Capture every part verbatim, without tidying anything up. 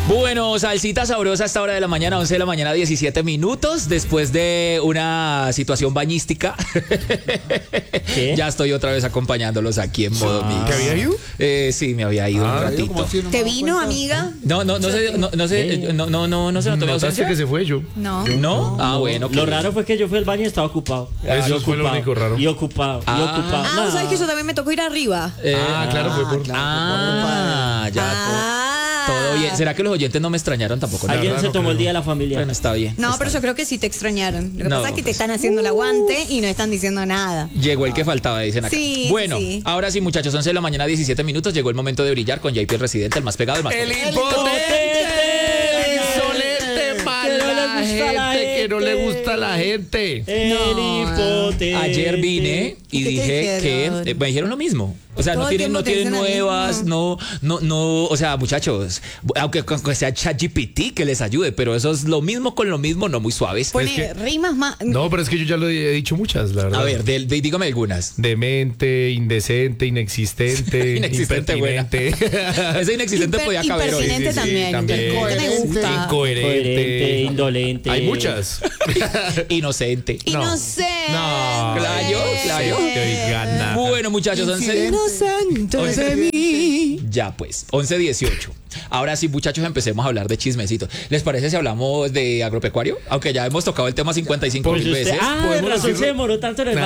Bueno, salsita sabrosa a esta hora de la mañana, once de la mañana, diecisiete minutos, después de una situación bañística. ¿Qué? Ya estoy otra vez acompañándolos aquí en modo ah, mix. ¿Te había ido? Eh, sí, me había ido ah, un ratito. ¿Te vino, amiga? No, no, no sé, no, no sé, no, no, no, no se notó mi ausencia. que se fue yo. No. ¿No? Ah, bueno. Lo raro fue que yo fui al baño y estaba ocupado. Eso fue ocupado, lo único raro. Y ocupado, ah, y ocupado. Ah, Nah. ¿sabes que yo también me tocó ir arriba? Eh, ah, claro, fue por... Ah, ya. Ah. Todo bien. ¿Será que los oyentes no me extrañaron tampoco? Alguien raro, se tomó creo. el día de la familia. Bueno, está bien. No, está pero bien. yo creo que sí te extrañaron. Lo que No, pasa es que te pues. están haciendo el aguante y no están diciendo nada. Llegó el que faltaba, dicen acá. Sí, bueno, sí. ahora sí, muchachos, once de la mañana, diecisiete minutos. Llegó el momento de brillar con J P el Residente, el más pegado, el más El potente. impotente, el insolente, mala gente, que no le gusta a la gente. El No. hipotente. Ayer vine y ¿Qué te dije que dijeron? eh, me dijeron lo mismo. O sea, Todo no el tienen, no tiempo te tienen dicen lo nuevas, mismo. no, no, no, o sea, muchachos, aunque, aunque sea ChatGPT que les ayude, pero eso es lo mismo con lo mismo, no muy suaves. Pone Es que- rimas más. No, pero es que yo ya lo he dicho muchas, la verdad. A ver, de- de- dígame algunas. Demente, indecente, inexistente, Inexistente, buena. impertinente. Ese inexistente Hiper- podía caber hoy. impertinente Sí, sí, sí, también. también. Incoherente me gusta. Incoherente, Incoherente. indolente. Hay muchas. Inocente. No. Inocente. No. Claro, claro. Te gana. Bueno, muchachos, once. Inocente de mí. Ya pues, once dieciocho. Ahora sí, muchachos, empecemos a hablar de chismecitos. ¿Les parece si hablamos de agropecuario? Aunque ya hemos tocado el tema cincuenta y cinco Pues mil usted, veces. ah, de ¿Podemos razón decirlo? se demoró tanto en el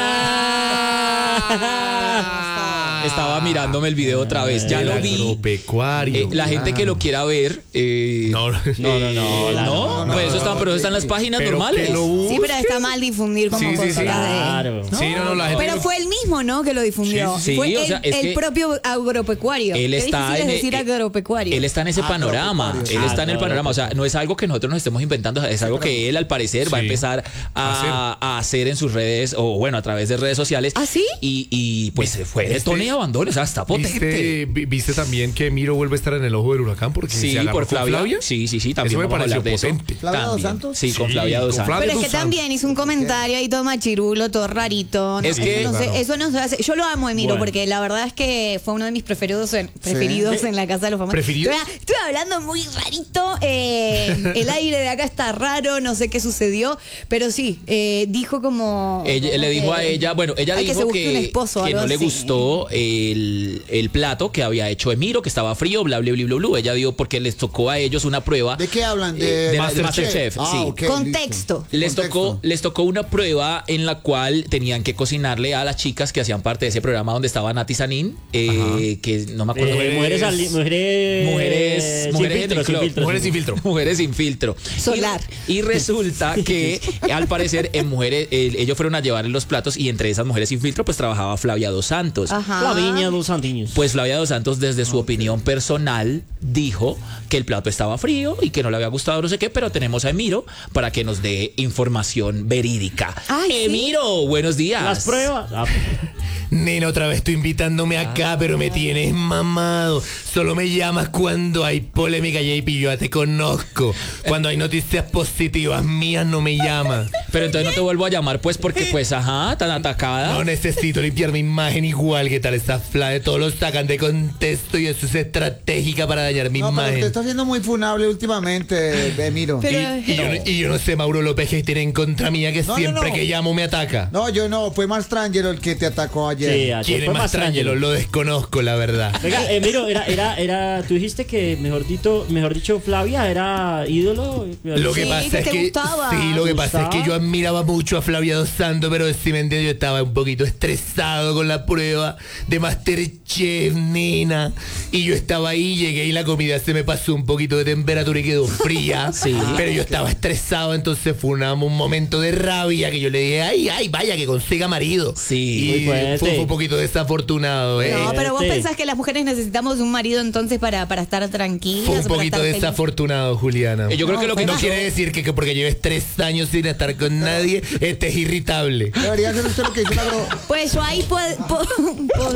Ah. Estaba mirándome el video otra vez. Ya El lo vi. agropecuario. Eh, la gente que lo quiera ver. Eh, No, no, No, no, no, eh, la- no, no, pues eso no, está, no, pero no, está en las páginas pero normales. que lo Sí, pero está mal difundir como Sí, sí, cosas sí. de... Claro. Sí, no, no, la gente. Pero fue él mismo, ¿no? Que lo difundió. Sí, sí, fue o el, sea, es el que propio agropecuario. Él Qué está difícil en es decir eh, agropecuario. Él está en ese panorama. Él Ah, está en el no, panorama. no, O sea, no es algo que nosotros nos estemos inventando. Es algo que él, al parecer, va a Sí. empezar a, a hacer en sus redes, o bueno, a través de redes sociales. ¿Ah, sí? Y, y pues se fue de ¿Viste? Tony Abandono. O sea, está potente. ¿Viste, vi- ¿Viste también que Miro vuelve a estar en el ojo del huracán? Porque Sí, se agarró por con Flavia. Sí, sí, sí. También Eso me vamos a pareció hablar de eso. potente. ¿Flavia Dos También. Santos? Sí, con Sí, Flavia Dos con Santos. Flavia. Pero es Dos que Santos. también hizo un comentario ahí todo machirulo, todo rarito. No, Es que- eso, no se, Claro. eso no se hace. Yo lo amo, Emiro, Bueno. porque la verdad es que fue uno de mis preferidos en, preferidos en la casa de los famosos. ¿Preferidos? Estuve, estuve hablando muy rarito. eh, el aire de acá está raro, no sé qué sucedió. Pero sí, eh, dijo como. Ella, le dijo a que- ella, bueno, ella ay, que se dijo busque que, un esposo, que algo no le así. gustó el, el plato que había hecho Emiro, que estaba frío, bla, bla, bla, bla, bla. Ella dio porque les tocó a ellos una prueba. ¿De qué hablan? eh, De, de, la- de Masterchef. Masterchef, Ah, sí. ok, Contexto. listo. Les Contexto. tocó, les tocó una prueba en la cual tenían que cocinarle a las chicas que hacían parte de ese programa donde estaba Nati Sanín, eh, que no me acuerdo. Eh, mujeres, al- mujeres, Mujeres, sin mujeres filtro, en el sin club. filtro, Mujeres sin sin filtro. Mujeres sin filtro. Solar. Y, y resulta que al parecer en mujeres, eh, ellos fueron a llevar los platos y entre esas mujeres sin filtro pues trabajaba Flavia Dos Santos. Ajá. La viña dos santiños. Pues Flavia Dos Santos, desde su opinión personal, dijo que el plato estaba frío y que no le había gustado no sé qué, pero tenemos a Emiro para que nos dé información verídica. Ay, sí. Emiro, buenos días. Las pruebas. Ah, Nena, otra vez tú invitándome acá, pero me tienes mamado. Solo me llamas cuando hay polémica, J P, yo ya te conozco. Cuando hay noticias positivas mías, no me llamas. Pero entonces no te vuelvo a llamar pues porque pues ajá, tan atacada. No necesito limpiar mi imagen igual. ¿Qué tal esta fla? Todos los sacan de contexto y eso es estratégica para dañar mi No, pero imagen. te está haciendo muy funable últimamente, Emiro. Pero- Y, y yo, no- y yo no sé, Mauro López, que tiene en contra mía, que No, no, siempre no. que llamo me ataca. No, yo no, fue Mastrangelo el que te atacó ayer. sí, ayer ¿Quién es fue más Trangelo? Lo desconozco, la verdad. Venga, eh, Miro, era, era, era, tú dijiste que mejor dicho, mejor dicho, Flavia era ídolo. Lo que Sí, pasa que es te que gustaba. sí, lo que pasa es ¿Gustaba? que yo admiraba mucho a Flavia Dos Santos, pero si me entiendes, yo estaba un poquito estresado con la prueba de Masterchef, nena, y yo estaba ahí, llegué y la comida se me pasó un poquito de temperatura y quedó fría. Sí. Pero yo estaba estresado, entonces fue una- un momento de rabia que yo le dije, ay, ay, vaya que consiga marido. Sí. Y Muy fuerte. fue, fue un poquito desafortunado, eh. No, pero vos Este. pensás que las mujeres necesitamos un marido entonces para, para estar tranquilas. Fue un para poquito estar felices. desafortunado, Juliana. Eh, Yo creo No, que lo que No pasó- quiere decir que, que porque lleves tres años sin estar con nadie, estés irritable. Debería hacer usted lo que hizo la agro... Pues yo ahí pod- po- podría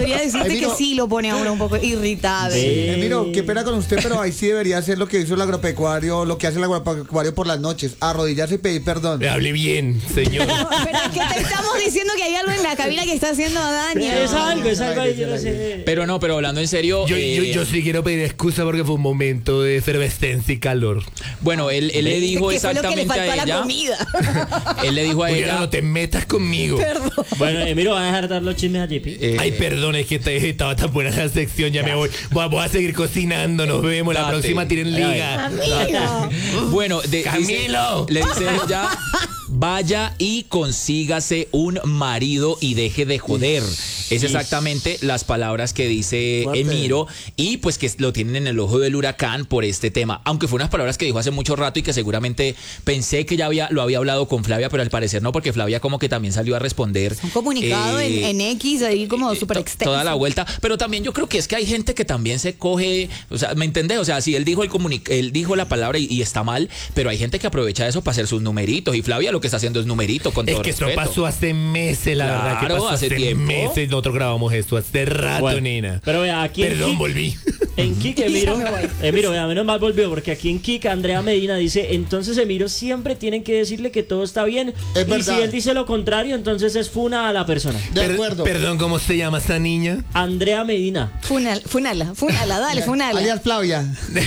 podría decirte Ay, que Miro. sí lo pone a uno un poco irritable. Eh, miro, qué pena con usted, pero ahí sí debería hacer lo que hizo el agropecuario, lo que hace el agropecuario por las noches, arrodillarse y pedir perdón. Me hable bien, señor. Pero es que te estamos diciendo que hay algo en la cabina que está haciendo daño. Es algo, es algo ahí, yo no sé. Pero no, pero hablando en serio. Yo, eh, yo, yo sí quiero pedir excusa porque fue un momento de efervescencia y calor. Bueno, él, él le dijo que fue lo que le exactamente faltó a a la ella. comida. Él le dijo a Oye, ella. no te metas conmigo. Bueno, Emiro, ¿va a dejar dar los chismes a J P? eh, Ay, perdón, es que esta- estaba tan buena la sección, ya me voy. Voy a, voy a seguir cocinando, nos vemos. La Date. próxima tiren liga. Amigo. Bueno, de, Camilo. dice- le dice ella, vaya y consígase un marido y deje de joder. Es exactamente las palabras que dice Fuerte. Emiro y pues que lo tienen en el ojo del huracán por este tema. Aunque fue unas palabras que dijo hace mucho rato y que seguramente pensé que ya había, lo había hablado con Flavia, pero al parecer no, porque Flavia como que también salió a responder. Un comunicado eh, en, en X ahí como súper to- extenso. Toda la vuelta, pero también yo creo que es que hay gente que también se coge, o sea, ¿me entendés? O sea, si él dijo el comunic él dijo la palabra y, y está mal, pero hay gente que aprovecha eso para hacer sus numeritos y Flavia lo que está haciendo es numerito con Es todo que eso respeto. pasó hace meses, la verdad que Claro, pasó hace hace, tiempo. meses. Nosotros grabamos esto hace rato, Bueno, nena. pero vea, aquí en Perdón, Kik- volví. En Kik, Emiro, Emiro, vea, menos mal volvió, porque aquí en Kik, Andrea Medina dice, entonces Emiro siempre tienen que decirle que todo está bien, Es y verdad. si él dice lo contrario, entonces es funa a la persona. De Per- acuerdo. Perdón, ¿cómo se llama esa niña? Andrea Medina, Funal, funala, funala, dale, funala. Alias Flavia.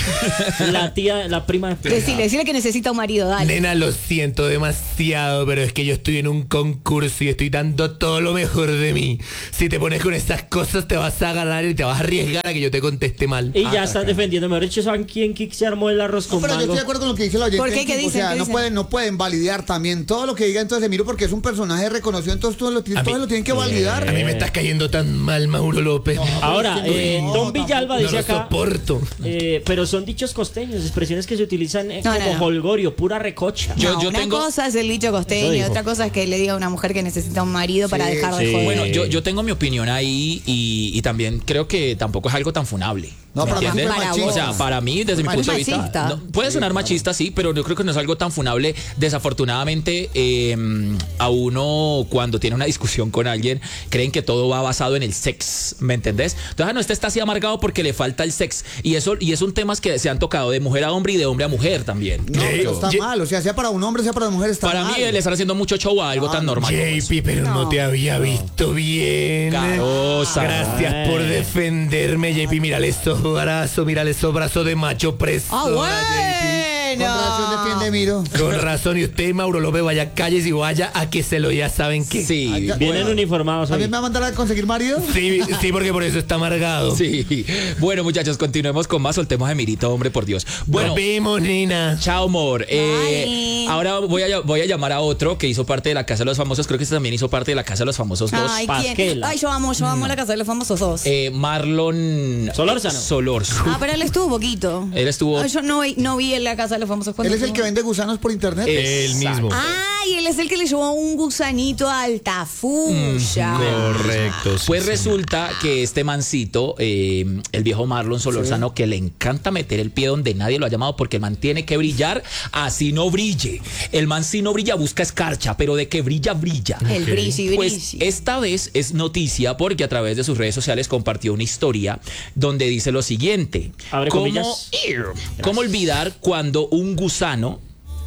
la tía, la prima de Flavia. Decirle, decirle que necesita un marido, dale. Nena, lo siento demasiado, pero es que yo estoy en un concurso y estoy dando todo lo mejor de mí. Si te pones con estas cosas, te vas a ganar y te vas a arriesgar a que yo te conteste mal. Y ya estás defendiendo, mejor dicho, ¿saben quién Kik se armó el arroz No, con pero yo mango? estoy de acuerdo con lo que dice la oyente. ¿Por qué? ¿Qué O dicen? sea, ¿Qué no dicen? pueden, no pueden validar también todo lo que diga entonces Emiro porque es un personaje reconocido, entonces todos lo, tienen- A mí- todos lo tienen que validar. A mí me estás cayendo tan mal, Mauro López. Ahora, eh, No, Don tampoco. Villalba No dice lo acá, soporto. eh, pero son dichos costeños, expresiones que se utilizan eh, No, como no, no. holgorio, pura recocha. Yo- No, yo una tengo- cosa es el dicho Eso costeño, dijo. otra cosa es que le diga a una mujer que necesita un marido para Sí, dejar de sí. joder. Bueno, yo, yo tengo mi opinión ahí y, y también creo que tampoco es algo tan funable. No, ¿me para mí entiendes? fue Para machista. O sea, para mí, desde mi Muy punto de vista, machista. no, puede sonar machista, sí, pero yo creo que no es algo tan funable. Desafortunadamente, eh, a uno cuando tiene una discusión con alguien, creen que todo va basado en el sex, ¿me entendés? Entonces, ah, no, este está así amargado porque le falta el sex. Y eso, y es un tema que se han tocado de mujer a hombre y de hombre a mujer también. No, Ye- pero está Ye- mal. O sea, sea para un hombre, sea para una mujer, está Para mal. mí, le están haciendo mucho show a algo Ah, tan no, normal. como eso. J P, pero no, No. te había visto bien. Carosa. Gracias por defenderme, J P. Mírale esos brazos, mírale esos brazos de macho preso. ¡Ah, Con razón defiende bueno! Emiro. Con razón, y usted, Mauro López, vaya calles y vaya a que se lo ya saben que. Sí, Ay, ya- Vienen Bueno, uniformados hoy. ¿También me va a mandar a conseguir marido? Sí, sí, porque por eso está amargado. sí. Bueno, muchachos, continuemos con más. Soltemos a Emirito, hombre, por Dios. Bueno. Nos vemos, nena. Chao, amor. Eh, Bye. ahora voy a, voy a llamar a otro que hizo parte de la Casa de los Famosos. Creo que este también hizo parte de la Casa de los Famosos dos. Ay, ¿quién? Pasquela. Ay, yo amo, yo amo la casa de los famosos dos. Eh, Marlon Solórzano. Solórzano. Ah, pero él estuvo poquito. Él estuvo. Ay, yo no, vi- no vi en la casa de los famosos. cuando Él es el estuvo. que vende gusanos por internet. Él mismo. Ay, él es el que le llevó un gusanito a Altafulla. Correcto. sí, Pues sí. resulta que este mancito, eh, el viejo Marlon Solórzano, que le encanta meter el pie donde nadie lo ha llamado porque el man tiene que brillar, así no brille. El man si no brilla busca escarcha, pero de que brilla, brilla. El brilli, Pues brilli. esta vez es noticia porque a través de sus redes sociales compartió una historia donde dice lo siguiente. Abre ¿Cómo, comillas. ¿Cómo olvidar cuando un gusano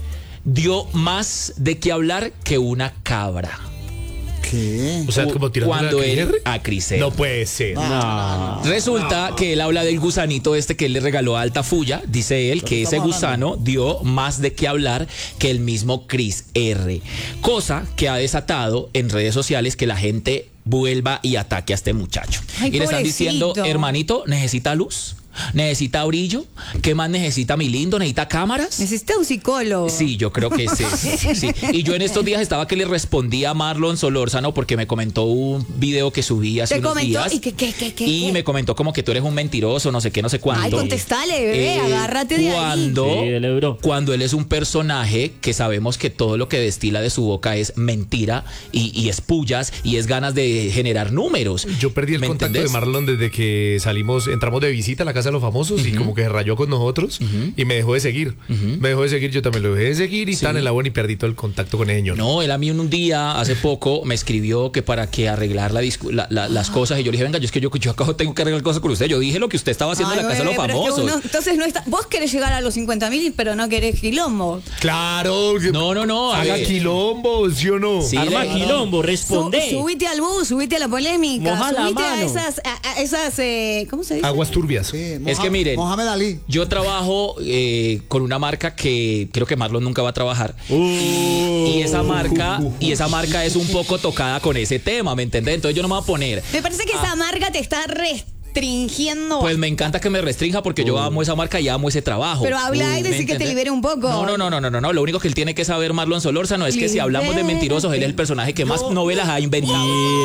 dio más de qué hablar que una cabra? ¿Qué? O sea, como tirando Cuando la él R. a Crisel. No puede ser. No. Resulta que él habla del gusanito este que él le regaló a Altafulla. Dice él que ese estamos gusano dio más de qué hablar que el mismo Chris R. Cosa que ha desatado en redes sociales que la gente vuelva y ataque a este muchacho. Ay, y le están pobrecito. diciendo, hermanito, ¿necesita luz? ¿Necesita brillo? ¿Qué más necesita mi lindo? ¿Necesita cámaras? Necesita un psicólogo. Sí, yo creo que sí, sí, sí. Y yo en estos días estaba que le respondía a Marlon Solórzano porque me comentó un video que subí hace Te unos comentó, días. ¿y qué, qué, qué, qué, Y qué? me comentó como que tú eres un mentiroso, no sé qué, no sé cuánto. Ay, contestale, bebé, Eh, agárrate de ahí. cuando, Sí, del euro. cuando él es un personaje que sabemos que todo lo que destila de su boca es mentira y, y es pullas y es ganas de generar números. Yo perdí el ¿Me contacto entendés? de Marlon desde que salimos, entramos de visita a la casa Casa de los Famosos, uh-huh. y como que se rayó con nosotros, uh-huh. y me dejó de seguir. Uh-huh. Me dejó de seguir, yo también lo dejé de seguir y sí. tan en la buena y perdí todo el contacto con ellos. No, él a mí un día, hace poco, me escribió que para que arreglar la discu- la, la, las cosas, y yo le dije, venga, yo es que yo, yo acabo tengo que arreglar cosas con usted. Yo dije lo que usted estaba haciendo Ay, en la Casa bebé, de los Famosos. Es que uno, entonces no está, vos querés llegar a los cincuenta mil, pero no querés quilombo. Claro. No, no, no. Haga ver. quilombo, ¿sí o no? Sí, Arma le, quilombo, responde. Su, subite al bus, subite a la polémica, Moja subite la a esas, a, a esas eh, ¿cómo se dice? Aguas turbias. Sí, Mohamed, es que miren, Mohamed Ali. Yo trabajo eh, con una marca que creo que Marlon nunca va a trabajar. Uh, y, y esa marca, y esa marca es un poco tocada con ese tema, ¿me entendés? Entonces yo no me voy a poner. Me parece que ah, esa marca te está restringiendo. Pues me encanta que me restrinja porque uh. yo amo esa marca y amo ese trabajo. Pero habla uh, y decir que te libere un poco. No, no, no, no, no, no, no. Lo único que él tiene que saber, Marlon Solórzano, es que Libérate. Si hablamos de mentirosos, él es el personaje que más yo, novelas ha inventado.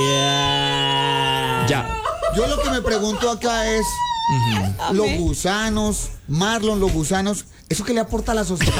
Yeah. Ya. Yo lo que me pregunto acá es, uh-huh. los gusanos, Marlon, los gusanos, ¿eso qué le aporta a la sociedad?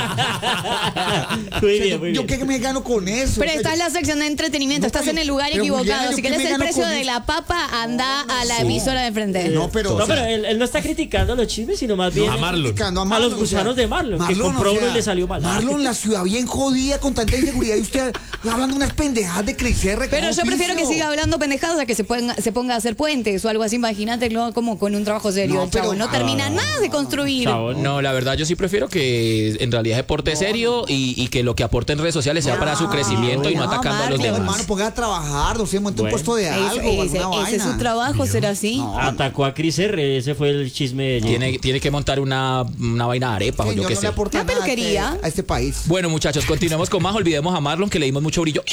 Muy bien, muy bien. ¿Yo qué me gano con eso? Pero estás en la sección de entretenimiento, no, estás en el lugar equivocado. Juliana, si quieres el precio de la papa, anda a la sí. emisora de frente. No, pero, no, o sea, pero él, él no está criticando los chismes, sino más bien no, a, Marlon. A, Marlon, a los gusanos o sea, de Marlon, Marlon, que compró o sea, uno y le salió mal. Marlon, la ciudad bien jodida con tanta inseguridad y usted hablando unas pendejadas de crecer. Pero yo prefiero que siga hablando pendejadas a que se ponga, se ponga a hacer puentes o algo así. Imagínate como con un trabajo serio. No, pero, chavo, no termina ah, nada de construir. Chavo, no, la verdad yo sí prefiero que en realidad se porte serio y, y que lo que aporte en redes sociales sea no, para su crecimiento no, y no atacando no, a los demás. Hermano, ponga a trabajar, no sé, monte bueno. un puesto de algo. Ese, ese, ese es su trabajo, será así. No, Atacó a Cris R, ese fue el chisme de ella. Tiene, tiene que montar una, una vaina de arepa, sí, yo qué no sé. Una peluquería a este país. Bueno, muchachos, continuemos con más. Olvidemos a Marlon, que le dimos mucho brillo.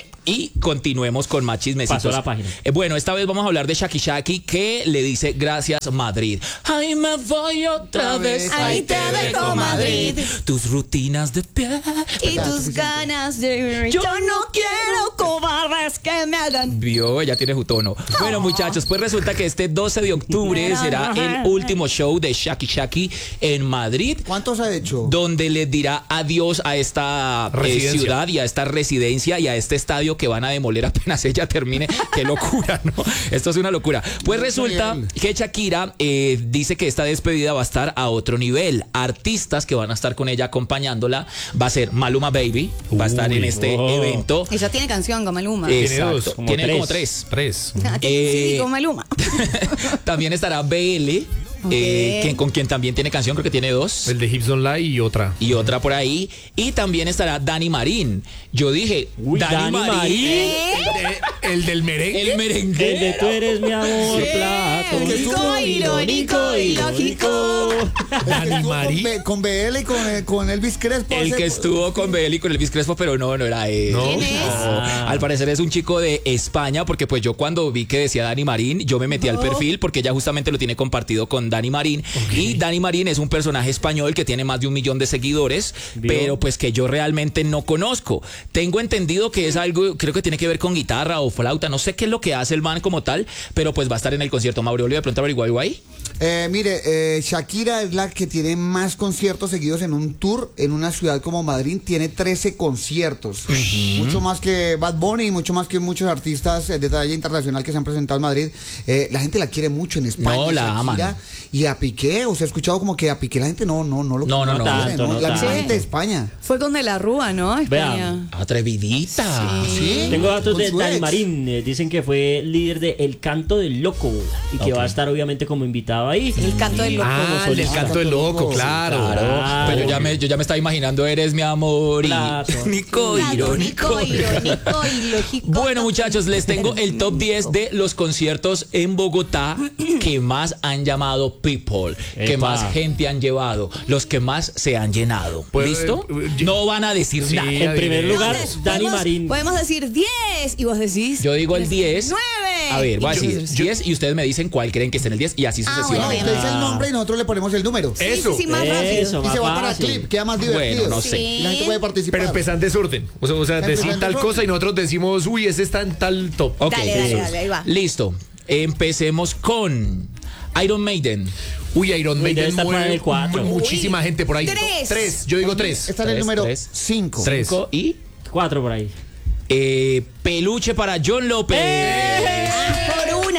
Y continuemos con más chismecitos. Pasó la página. Eh, bueno, esta vez vamos a hablar de Shaki Shaki, que le dice gracias Madrid. Ay, me voy otra vez. Ahí te dejo Madrid. Tus rutinas de pie y tus ganas de... Yo no quiero cobardes que me hagan... Vio, ella tiene su tono. Bueno, muchachos, pues resulta que este doce de octubre será el último show de Shaki Shaki en Madrid. ¿Cuántos ha hecho? Donde les dirá adiós a esta eh, ciudad y a esta residencia y a este estadio que van a demoler apenas ella termine. Qué locura, ¿no? Esto es una locura. Pues resulta que Shakira eh, dice que esta despedida va a estar a otro nivel. Artistas que van a estar con ella acompañándola va a ser Maluma Baby, Uy, va a estar en este oh. evento. Ella tiene canción con Maluma. Exacto. Tiene dos, como tiene tres. como tres. Tres. Eh, sí, con Maluma. También estará B L. Okay. Eh, quien, con quien también tiene canción, creo que tiene dos. El de Hips Don't Lie y otra. Y otra por ahí. Y también estará Dani Marín. Yo dije, Uy, Dani, Dani Marín. Marín. ¿Eh? El, el del merengue. El merengue. El de tú eres mi amor, ¿Qué? Platónico, irónico y lógico. Dani Marín. Con, con B L y con, con Elvis Crespo. El que estuvo con B L y con Elvis Crespo, pero no, no era él. ¿No? ¿Quién es? Ah. Al parecer es un chico de España, porque pues yo cuando vi que decía Dani Marín, yo me metí oh. al perfil porque ella justamente lo tiene compartido con Dani Marín. Okay. Y Dani Marín es un personaje español que tiene más de un millón de seguidores, ¿Vio? Pero pues que yo realmente no conozco. Tengo entendido que es algo, creo que tiene que ver con guitarra o flauta, no sé qué es lo que hace el man como tal, pero pues va a estar en el concierto. Mauriolio, de pronto averiguar guay. Eh, mire, eh, Shakira es la que tiene más conciertos seguidos en un tour en una ciudad como Madrid. Tiene trece conciertos. Uh-huh. Mucho más que Bad Bunny y mucho más que muchos artistas de talla internacional que se han presentado en Madrid. Eh, la gente la quiere mucho en España. No, la aman. Y a Piqué, o sea, he escuchado como que a Piqué la gente no, no, no lo No, no, no. Tanto, ¿no? no La tanto. gente de España. Fue con De la Rúa, ¿no? España. Vean. Atrevidita. Sí. ¿Sí? Tengo datos Con de su Dani ex. Marín. eh, Dicen que fue líder de El Canto del Loco y que Okay. va a estar obviamente como invitado ahí. El Canto del Loco. Ah, el del canto del loco, claro. Claro. Pero yo ya me, yo ya me estaba imaginando, eres mi amor. Irónico, irónico. Irónico y lógico. Bueno, muchachos, les tengo el top diez de los conciertos en Bogotá que más han llamado people, que Epa. más gente han llevado, los que más se han llenado. Pues, ¿Listo? eh, yo- No van a decir Sí, nada. En primer adiviné. lugar, Entonces, Dani podemos- Marín. Podemos decir diez y vos decís. Yo digo el diez. nueve. A ver, voy a Y yo- decir diez y ustedes me dicen cuál creen que esté en el diez y así Ah, No, sucesivamente. usted dice el nombre y nosotros le ponemos el número. Sí, Eso. sí, sí, más rápido. Eso, Y más se va para fácil. clip, queda más divertido. Bueno, no sé. Sí. La gente puede participar. Pero empezando desorden. O sea, o sea decir Empezando tal desorden. cosa y nosotros decimos, uy, ese está en tal top. Ok, Dale, dale, eso. dale, ahí va. Listo. Empecemos con Iron Maiden. Uy, Iron Uy, debe Maiden estar por mueve el cuatro. mu- muchísima Uy, gente por ahí. tres. Tres, yo digo tres. Está en el Tres, número tres. cinco. Tres. Cinco y Cuatro por ahí. eh, peluche para John López. Ah, por una,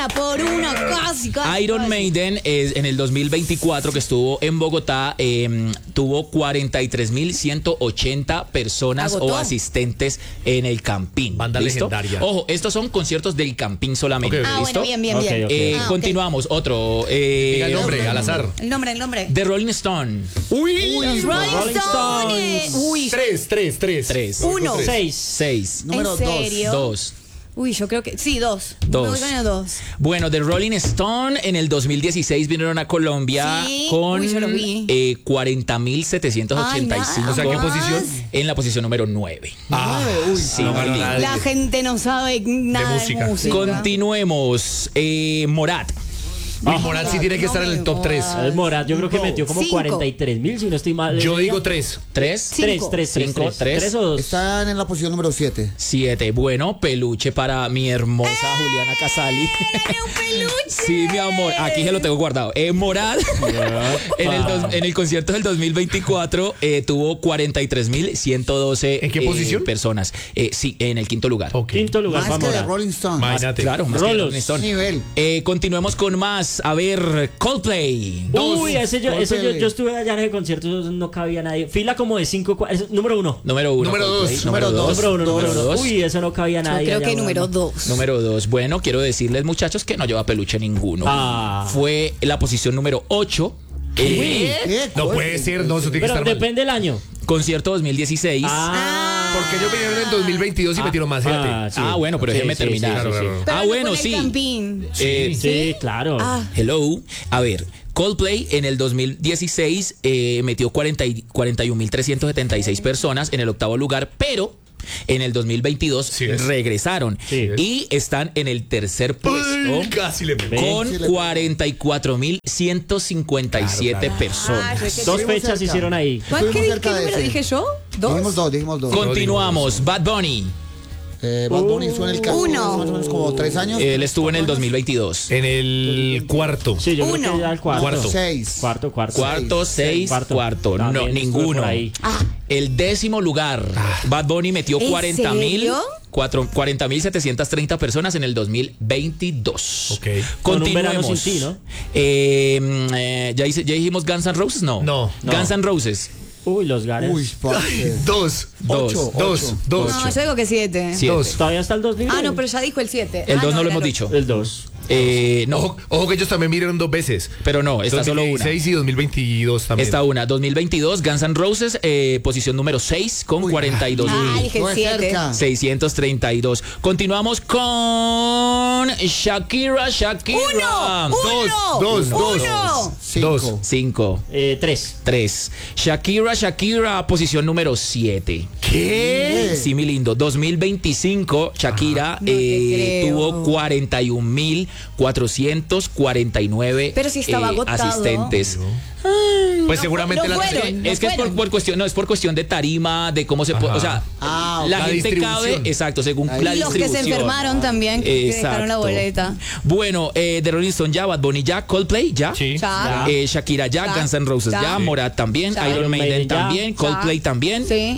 una por una, casi, casi. Iron casi. Maiden es, en el dos mil veinticuatro que estuvo en Bogotá eh, tuvo cuarenta y tres mil ciento ochenta personas Agotó. o asistentes en el Campín. Banda ¿Listo? legendaria. Ojo, estos son conciertos del Campín solamente. Ok, ok. Ah, ¿Listo? bueno, bien, bien, Ok, bien. ok. Eh, Ah, ok. continuamos, otro. eh, Diga el nombre, al azar. El nombre, el nombre. The Rolling Stone. Uy, Rolling Rolling Stone. Stones. Uy, tres, tres, tres. Tres. Uno. Seis. Seis. Número ¿en dos. serio? Dos. Uy, yo creo que sí, dos. Dos. Me voy con el dos. Bueno, The Rolling Stone en el dos mil dieciséis vinieron a Colombia Sí. con Uy, yo lo vi. eh, cuarenta mil setecientos ochenta y cinco. Ay, O sea, ¿qué nada posición? En la posición número nueve. Ah, Uy, Sí, no muy ganó lindo. nadie. La gente no sabe nada de música. música. Continuemos. Eh, Morat. Uy, Morat sí tiene que estar en el top tres. El Morat, yo creo que metió como Cinco. cuarenta y tres mil, si no estoy mal. Yo ese digo día. tres. ¿Tres? Tres, Cinco. tres, tres, Cinco, tres. tres. ¿Tres o dos? Están en la posición número siete. Siete. Bueno, peluche para mi hermosa Juliana Casali. ¡Dale un peluche! Sí, mi amor. Aquí se lo tengo guardado. Eh, Morat, en, el dos- en el concierto del dos mil veinticuatro, eh, tuvo cuarenta y tres mil ciento doce ¿En qué eh, posición? personas. Eh, sí, en el quinto lugar. Ok. Quinto lugar Más para que de Morat. Rolling Stone. Imagínate. Claro, más que Rolos. Rolling Stone. Nivel. Eh, continuemos con más. A ver, Coldplay. Uy, ese yo, ese yo, Coldplay. yo estuve allá en ese concierto, no cabía nadie. Fila como de cinco, cua- es- número uno. Número uno. Número Coldplay. dos. Número dos. Número uno, número Número uno. dos. Uy, eso no cabía Yo nadie. creo allá, que bueno. número dos. Número dos. Bueno, quiero decirles, muchachos, que no lleva peluche ninguno. Ah. Fue la posición número ocho. Eh, ¿Qué? No puede ser, no, eso tiene que Pero estar mal. depende del año. concierto dos mil dieciséis. Ah, Porque ellos vinieron en dos mil veintidós y metieron más gente. ah, sí. Ah, bueno, pero Sí, déjeme sí, terminar. sí, sí, Claro, sí. claro. Pero Ah, no bueno, con el sí. Campín. Eh, Sí, claro. Ah. Hello. A ver, Coldplay en el dos mil dieciséis eh, metió cuarenta y cuarenta y un mil trescientos setenta y seis personas en el octavo lugar, pero en el dos mil veintidós Sí es. regresaron Sí es. y están en el tercer puesto Uy, casi le pegó. Ve. con Sí le- cuarenta y cuatro mil ciento cincuenta y siete Claro, Ah, personas. yo que- Dos Estuvimos fechas cerca. hicieron ahí. ¿Cuál- ¿Qué, Estuvimos qué cerca de número ese. dije yo? ¿Dos? Dijimos dos, dijimos dos. Continuamos. Bad Bunny. Eh, Bad Bunny estuvo en el caso Uno. más o menos como tres años. Él estuvo en el dos mil veintidós. En el cuarto. Sí, yo Uno. creo que ya el cuarto. Cuarto. Seis. Cuarto, cuarto. Cuarto, seis, Cuarto. cuarto. No, También estuve ninguno. por ahí. El décimo lugar. Bad Bunny metió ¿En cuarenta mil serio? cuarenta mil setecientos treinta personas en el dos mil veintidós. Ok. Con un Continuemos. verano sin ti, ¿no? Eh, mm, eh, ¿ya, hice- ¿Ya dijimos Guns N' Roses? No. No. Guns N' Roses. Uy, los gares. Uy, parce. Dos. Dos. Ocho. Dos. Dos. No, yo digo que siete. Siete. Dos. Todavía está el dos libre. Ah, no, pero ya dijo el siete. El Ah, dos no lo era hemos el dicho. El dos. Eh, no, Ojo, ojo que ellos también vinieron dos veces. pero no, está solo una. dos mil dieciséis y dos mil veintidós también. Está una. dos mil veintidós, Guns N' Roses, eh, posición número seis con Uy. cuarenta y dos Ah, mil dije Estuve siete. cerca. seiscientos treinta y dos. Continuamos con Shakira, Shakira. ¡Uno! ¡Uno! Dos, dos, ¡Uno! Cinco. Dos. Cinco. Eh, tres. Tres. Shakira, Shakira, posición número siete. ¿Qué? Sí, mi lindo. dos mil veinticinco, Shakira No te eh, creo. tuvo cuarenta y un mil cuatrocientos cuarenta y nueve Pero si estaba agotado. asistentes. Pues seguramente no la fueron. Es que es por, fueron. por cuestión, no, es por cuestión de tarima, de cómo se puede, Ajá. o sea, Ah, la, la gente distribución. cabe, exacto, según Ahí. la Y los que se distribución. enfermaron también, que Exacto. dejaron la boleta. Bueno, eh, The Rolling Stone ya, Bad Bunny ya, Coldplay ya. Sí. Ya. Eh, Shakira ya, Ya. Guns N' Roses ya, Ya. Morat también, Ya. Iron Maiden Maiden ya. también, Coldplay Ya. también. Sí.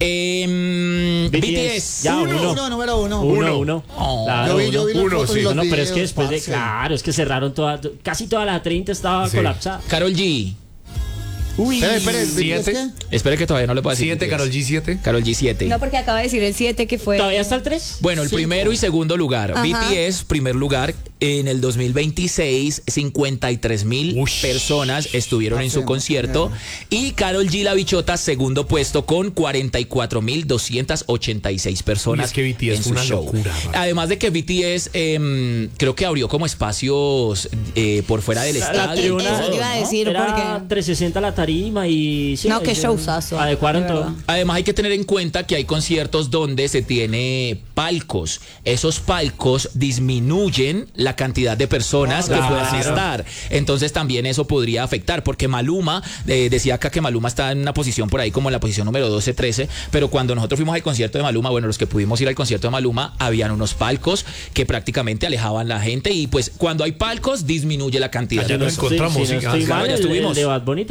Eh, B B T T S. S. Ya, Uno, uno. uno, número uno. Uno, Uno. uno. Oh. Claro, Yo vi, yo vi las Uno, fotos sí. y los No, pero es que videos, después de. parce. Claro, es que cerraron toda. Casi toda la treinta estaba Sí. colapsada. Karol G. Uy. Espere, espere, Siete. ¿es qué? Espere que todavía no le puedo decir. Siete, B T S. Karol G siete. Karol G siete. No, porque acaba de decir el siete que fue. ¿Todavía está el tres? Bueno, el Cinco. primero y segundo lugar. Ajá. B T S, primer lugar. En el dos mil veintiséis, cincuenta y tres mil Ush. personas estuvieron en su Bastante, concierto. Y Karol G, la bichota, segundo puesto con cuarenta y cuatro mil doscientos ochenta y seis personas. Uy, es que B T S en es su una show. locura, man. Además de que B T S em, creo que abrió como espacios eh, por fuera del La estadio. y tribuna. Eso te iba a todo, ¿no? decir, Era porque. trescientos sesenta la tarima y. sí, No, qué ahí- showzazo, Adecuaron de todo. verdad. Además hay que tener en cuenta que hay conciertos donde se tiene palcos. Esos palcos disminuyen la cantidad de personas Claro. que puedan estar. Entonces también eso podría afectar, porque Maluma, eh, decía acá que Maluma está en una posición por ahí como en la posición número doce, trece, pero cuando nosotros fuimos al concierto de Maluma, bueno, los que pudimos ir al concierto de Maluma, habían unos palcos que prácticamente alejaban la gente y pues cuando hay palcos disminuye la cantidad Allá de no personas. encontramos si no música. estoy Claro, mal, ya el- estuvimos. el de Bad Bunny tenía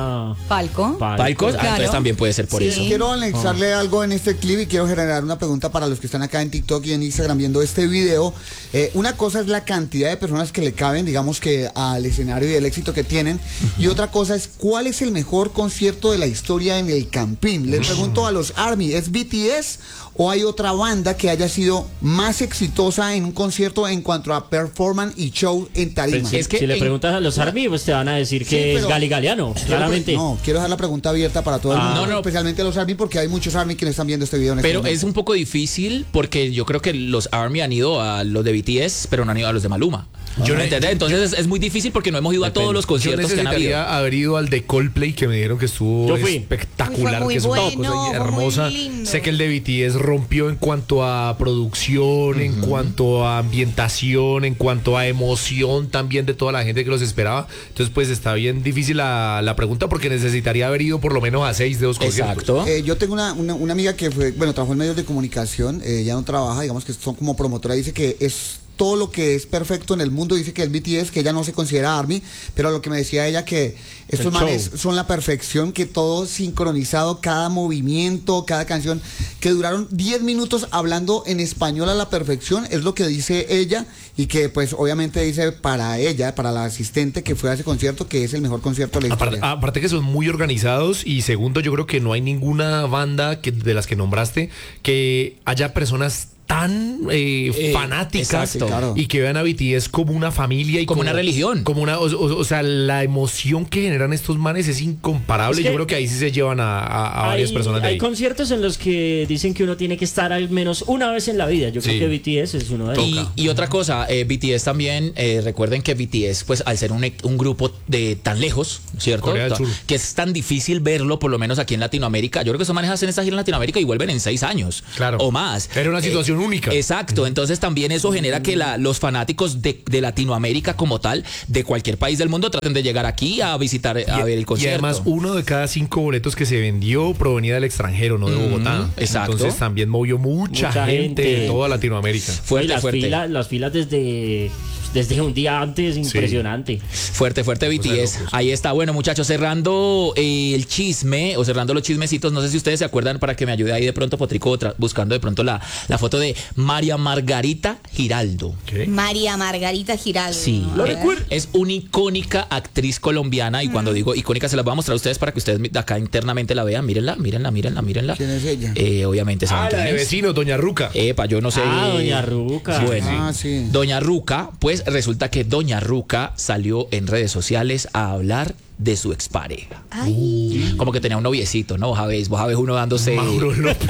era Falco. Palcos, ah, Claro. entonces también puede ser por Sí. eso. Quiero anexarle algo en este clip y quiero generar una pregunta para los que están acá en TikTok y en Instagram viendo este video. Eh, una cosa es la cantidad de personas que le caben, digamos que al escenario y el éxito que tienen. Y otra cosa es cuál es el mejor concierto de la historia en el Campín. Les pregunto a los ARMY, ¿es B T S o hay otra banda que haya sido más exitosa en un concierto en cuanto a performance y show en tarima? Pues, si, Es que si le en- preguntas a los ARMY, pues te van a decir que Sí, es pero- Gali Galeano, claramente. No, quiero dejar la pregunta abierta para todo el Ah. mundo, No, no. especialmente a los ARMY porque hay muchos ARMY que no están viendo este video en este Pero momento. es un poco difícil porque yo creo que los ARMY han ido a los de B T S, pero no han ido a los de Maluma. Yo ¿Me ne- entendés? Entonces es, es muy difícil porque no hemos ido a todos los Yo conciertos que han habido. necesitaría haber ido al de Coldplay, que me dijeron que estuvo Yo fui. espectacular, Fue muy que es una bueno, cosa fue muy hermosa. lindo. Sé que el de B T S rompió en cuanto a producción, en cuanto a ambientación, en cuanto a emoción también de toda la gente que los esperaba. Entonces, pues está bien difícil la, la pregunta porque necesitaría haber ido por lo menos a seis de los conciertos. Exacto. Eh, yo tengo una, una, una amiga que fue, bueno, trabajó en medios de comunicación, eh, ya no trabaja, digamos que son como promotora, dice que es todo lo que es perfecto en el mundo, dice que el B T S, que ella no se considera ARMY, pero lo que me decía ella que estos El manes show. son la perfección, que todo sincronizado, cada movimiento, cada canción, que duraron diez minutos hablando en español a la perfección, es lo que dice ella, y que pues obviamente dice para ella, para la asistente que fue a ese concierto, que es el mejor concierto de la Aparte, historia. aparte que son muy organizados y segundo, yo creo que no hay ninguna banda que, de las que nombraste que haya personas tan eh, Eh, fanáticas exacto. Claro. y que vean a B T S como una familia y Como una religión. como una o, o- o sea, la emoción que generan estos manes es incomparable. Es que yo creo que ahí sí se llevan a, a- a varias hay, personas de hay ahí. conciertos en los que dicen que uno tiene que estar al menos una vez en la vida. Yo Sí. creo que B T S es uno de ellos. Y, y otra cosa, eh, B T S también, eh, recuerden que B T S, pues al ser un, e- un grupo de tan lejos, ¿cierto? Corea del Ta- Sur. Que es tan difícil verlo, por lo menos aquí en Latinoamérica. Yo creo que esos manes hacen esta gira en Latinoamérica y vuelven en seis años. Claro. O más. Era una situación única. Exacto. Entonces también eso genera que la- los fanáticos de, de Latinoamérica como tal, de cualquier país del mundo, traten de llegar aquí a visitar, a ver el Y concierto. además uno de cada cinco boletos que se vendió provenía del extranjero, no de Bogotá. exacto. Entonces también movió mucha, Mucha gente, gente. de toda Latinoamérica. Y Fuerte, las fuerte. filas, las filas desde, desde un día antes, impresionante. Fuerte, fuerte B T S. Ahí está. Bueno, muchachos, cerrando eh, el chisme o cerrando los chismecitos, no sé si ustedes se acuerdan para que me ayude ahí de pronto, Potrico, tra- buscando de pronto la, la foto de María Margarita Giraldo. ¿Qué? María Margarita Giraldo. Sí, A ver. es una icónica actriz colombiana y cuando digo icónica se las voy a mostrar a ustedes para que ustedes de acá internamente la vean. Mírenla, mírenla, mírenla, mírenla. ¿Quién es ella? Eh, obviamente saben Ah, la quién de es. vecinos, Doña Ruca. Epa, yo no sé. Ah, Doña Ruca. Bueno, Ah, sí. Doña Ruca, pues resulta que Doña Ruca salió en redes sociales a hablar de su expareja. Ay. Como que tenía un noviecito, ¿no? Vos sabés, vos sabés uno dándose. Mauro López.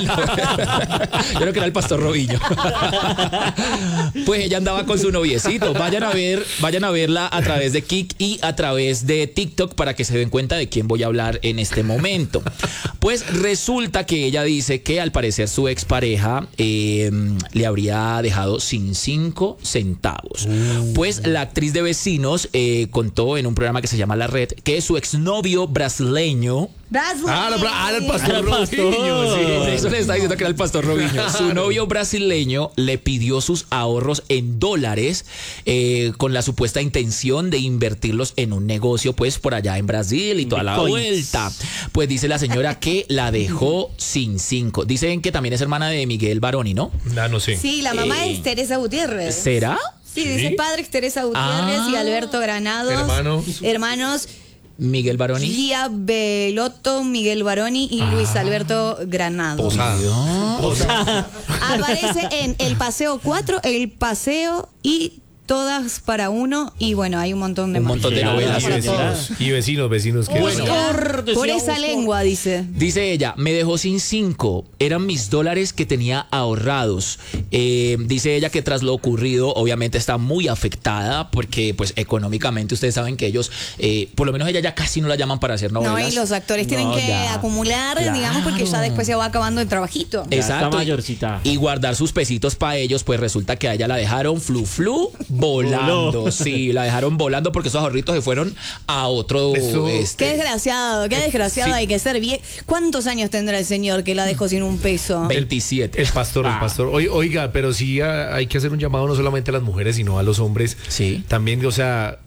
Yo creo que era el Pastor Robinho. Pues ella andaba con su noviecito. Vayan a ver, vayan a verla a través de Kik y a través de TikTok para que se den cuenta de quién voy a hablar en este momento. Pues resulta que ella dice que al parecer su expareja eh, le habría dejado sin cinco centavos. Pues la actriz de Vecinos eh, contó en un programa que se llama La Red que su exnovio brasileño. Ah, la- ah, el pastor Ah, el pastor. Robinho, sí. Por eso le está diciendo que era el Pastor Robinho. Su novio brasileño le pidió sus ahorros en dólares eh, con la supuesta intención de invertirlos en un negocio, pues por allá en Brasil y toda la Bitcoins. vuelta. Pues dice la señora que la dejó sin cinco. Dicen que también es hermana de Miguel Baroni, ¿no? Ah, no sé. Sí, la mamá Eh, es Teresa Gutiérrez. ¿Será? Sí, dice padre es Teresa Gutiérrez Ah. y Alberto Granados. Hermanos. Hermanos Miguel Baroni. Gia Belotto, Miguel Baroni y Luis Alberto Granados. Posada. Posada. Aparece en El Paseo cuatro, El Paseo y Todas para Uno. Y bueno, hay un montón de Un más. montón de Ya, novelas. Y para vecinos, y vecinos, vecinos. que Bueno, Oscar, por decía esa Oscar. lengua, dice. Dice ella, me dejó sin cinco, eran mis dólares que tenía ahorrados. Eh, dice ella que tras lo ocurrido, obviamente está muy afectada porque pues económicamente ustedes saben que ellos, eh, por lo menos ella ya casi no la llaman para hacer novelas. No, y los actores tienen No, que ya. acumular, Claro. digamos, porque ya después se va acabando el trabajito. Ya Exacto. está mayorcita. Y guardar sus pesitos para ellos, pues resulta que a ella la dejaron flu flu volando. Voló. Sí, la dejaron volando porque esos ahorritos se fueron a otro. Eso- este, Qué desgraciado, qué desgraciado, hay que ser bien. ¿Cuántos años tendrá el señor que la dejó sin un peso? veintisiete. El pastor, el Ah. pastor. Oi- Oiga, pero sí ah, hay que hacer un llamado no solamente a las mujeres, sino a los hombres. Sí. También, o sea,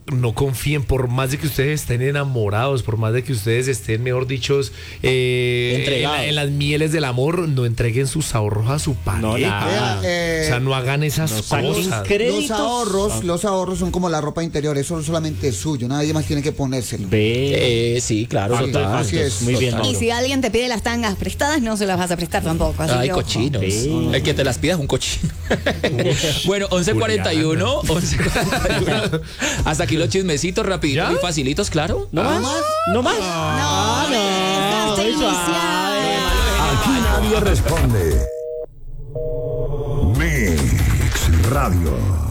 no confíen, por más de que ustedes estén enamorados, por más de que ustedes estén, mejor dicho, eh, en, Entregados. la- en las mieles del amor, no entreguen sus ahorros a su pareja. No, nada. Eh, O sea, no hagan esas No saquen cosas. créditos. Los ahorros, los ahorros son como la ropa interior, eso solamente es suyo, nadie más tiene que ponérselo. Ve. Eh, sí, claro, Sí, total. así es. Muy bien, Total. Y Mauro. si alguien te pide las tangas prestadas, no se las vas a prestar tampoco. Así Ay, que ojo. cochinos. Sí. El que te las pida es un cochino. Bueno, once cuarenta y uno, once cuarenta y uno. Hasta aquí los chismecitos rapiditos ¿Ya? y facilitos, claro. ¿No más? ¿No más? No, no, muy inicial. Aquí nadie responde. Mix Radio.